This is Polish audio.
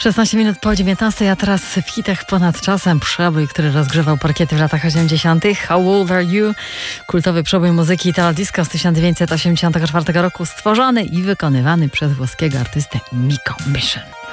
16 minut po 19, a teraz w hitach ponad czasem przebój, który rozgrzewał parkiety w latach 80. How Old Are You? Kultowy przebój muzyki Italo Disco z 1984 roku, stworzony i wykonywany przez włoskiego artystę Nico Mission.